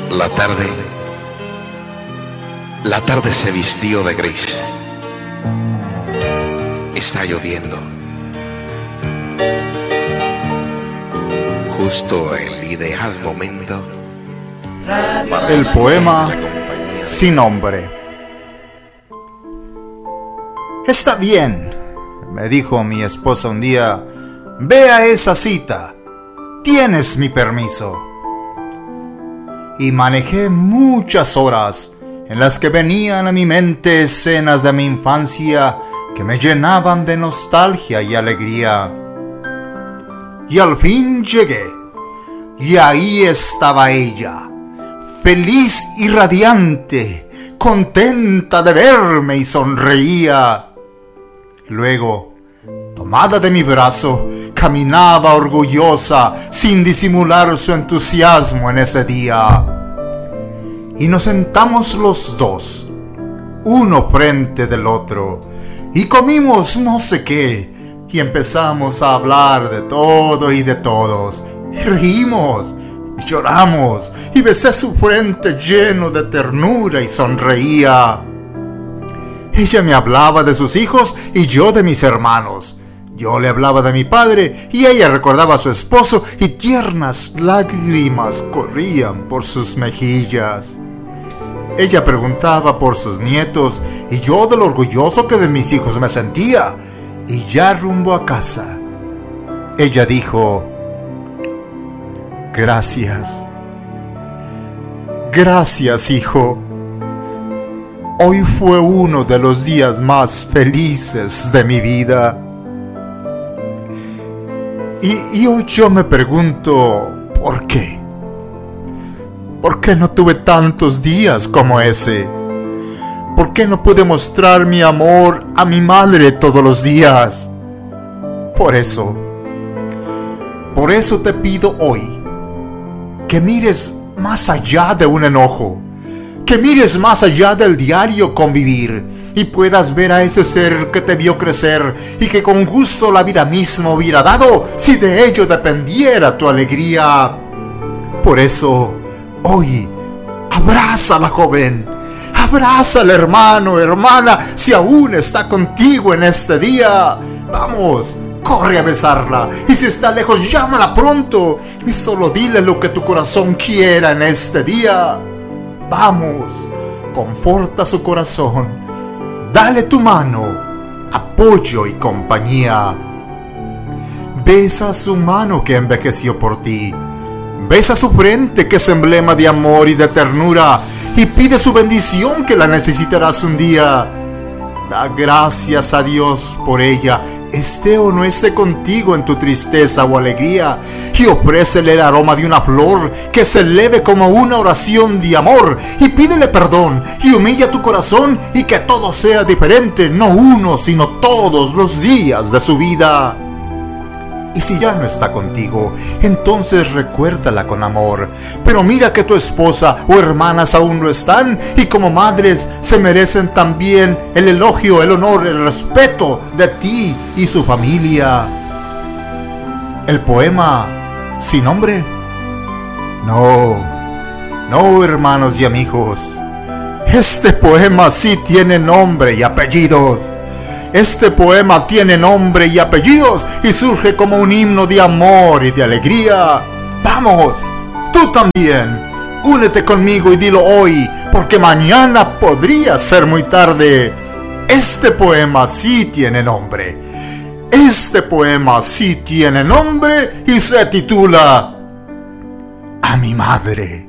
La tarde, la tarde se vistió de gris. Está lloviendo. Justo el ideal momento. El poema sin nombre. Está bien, me dijo mi esposa un día. Ve a esa cita. Tienes mi permiso. Y manejé muchas horas en las que venían a mi mente escenas de mi infancia que me llenaban de nostalgia y alegría. Y al fin llegué, y ahí estaba ella, feliz y radiante, contenta de verme y sonreía. Luego, tomada de mi brazo, caminaba orgullosa, sin disimular su entusiasmo en ese día. Y nos sentamos los dos, uno frente del otro, y comimos no sé qué, y empezamos a hablar de todo y de todos, y reímos, y lloramos, y besé su frente lleno de ternura y sonreía. Ella me hablaba de sus hijos y yo de mis hermanos. Yo le hablaba de mi padre y ella recordaba a su esposo y tiernas lágrimas corrían por sus mejillas. Ella preguntaba por sus nietos y yo de lo orgulloso que de mis hijos me sentía. Y ya rumbo a casa, ella dijo: gracias. Gracias, hijo. Hoy fue uno de los días más felices de mi vida. Y hoy yo me pregunto, ¿por qué? ¿Por qué no tuve tantos días como ese? ¿Por qué no pude mostrar mi amor a mi madre todos los días? Por eso te pido hoy que mires más allá de un enojo, que mires más allá del diario convivir y puedas ver a ese ser que te vio crecer y que con gusto la vida misma hubiera dado si de ello dependiera tu alegría. Por eso, hoy, abrázala, joven, abrázala, hermano, hermana, si aún está contigo en este día. Vamos, corre a besarla, y si está lejos, llámala pronto y solo dile lo que tu corazón quiera en este día. Vamos, conforta su corazón, dale tu mano, apoyo y compañía. Besa su mano que envejeció por ti, besa su frente que es emblema de amor y de ternura, y pide su bendición que la necesitarás un día. Da gracias a Dios por ella, esté o no esté contigo en tu tristeza o alegría, y ofrécele el aroma de una flor que se eleve como una oración de amor, y pídele perdón y humilla tu corazón, y que todo sea diferente, no uno sino todos los días de su vida. Y si ya no está contigo, entonces recuérdala con amor. Pero mira que tu esposa o hermanas aún no están, y como madres se merecen también el elogio, el honor, el respeto de ti y su familia. ¿El poema sin nombre? No, hermanos y amigos. Este poema sí tiene nombre y apellidos. Este poema tiene nombre y apellidos y surge como un himno de amor y de alegría. Vamos, tú también, únete conmigo y dilo hoy, porque mañana podría ser muy tarde. Este poema sí tiene nombre. Este poema sí tiene nombre y se titula A mi madre.